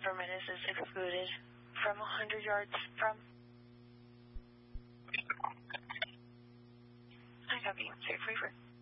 permit is excluded from 100 yards from. I copy. Safe Reaper.